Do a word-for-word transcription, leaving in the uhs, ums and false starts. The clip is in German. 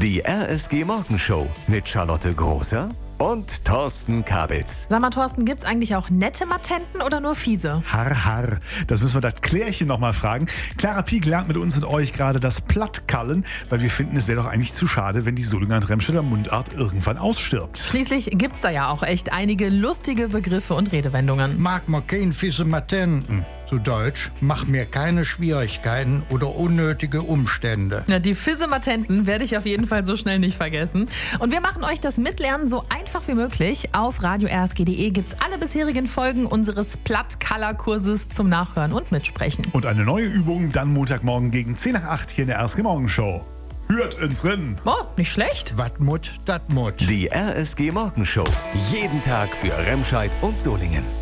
Die R S G Morgenshow mit Charlotte Großer und Thorsten Kabitz. Sag mal, Thorsten, gibt's eigentlich auch nette Matenten oder nur fiese? Har, har. Das müssen wir das Klärchen nochmal fragen. Clara Pieck lernt mit uns und euch gerade das Plattkallen, weil wir finden, es wäre doch eigentlich zu schade, wenn die Solinger und Remscheider Mundart irgendwann ausstirbt. Schließlich gibt's da ja auch echt einige lustige Begriffe und Redewendungen. Mag man kein fiese Matenten. Zu Deutsch, mach mir keine Schwierigkeiten oder unnötige Umstände. Na, die Fisse-Matenten werde ich auf jeden Fall so schnell nicht vergessen. Und wir machen euch das Mitlernen so einfach wie möglich. Auf radio r s g punkt d e gibt's alle bisherigen Folgen unseres Plattkaller-Kurses zum Nachhören und Mitsprechen. Und eine neue Übung dann Montagmorgen gegen zehn nach acht hier in der R S G Morgenshow. Hört ins Rennen! Oh, nicht schlecht. Wat mut, dat mut. Die R S G Morgenshow. Jeden Tag für Remscheid und Solingen.